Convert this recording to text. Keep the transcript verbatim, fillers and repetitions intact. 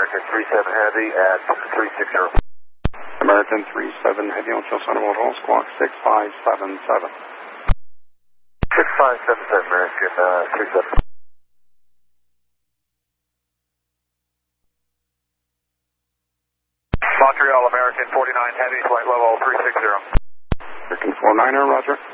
American three seven Heavy at three sixty. American three seven Heavy, Ocho Center Motor, squawk six five seven seven. six five seven seven, American uh, three seven. Montreal, American forty-nine Heavy, flight level three sixty. American four niner, roger.